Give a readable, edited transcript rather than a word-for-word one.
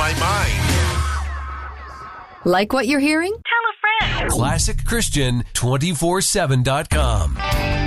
my mind. Like what you're hearing? Tell a friend. ClassicChristian247.com.